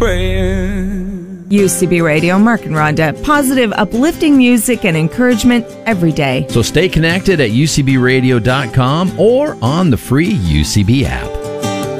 praying. UCB Radio, Mark and Rhonda. Positive, uplifting music and encouragement every day. So stay connected at ucbradio.com or on the free UCB app.